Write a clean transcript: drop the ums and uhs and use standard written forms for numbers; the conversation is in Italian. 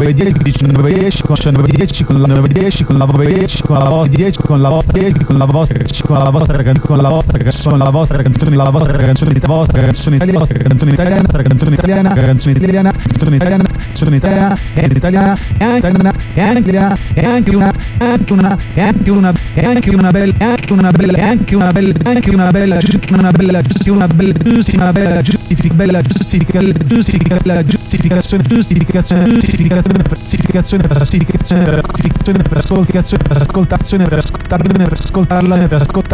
9:10 con 9:10 con la 9:10 con la 9:10 con la vostra 10 con la vostra 10 con la vostra con la vostra con la vostra canzone, la vostra canzone, la vostra canzone, la vostra canzone italiana, la vostra canzone italiana, la canzone italiana, la canzone italiana, canzone italiana, canzone italiana, e italiana, e italiana, e italiana, e anche una bella, anche una bella, anche una bella, anche una bella, una bella, una bella, giustificazione per ascoltarla, per ascoltarla, per ascoltarla.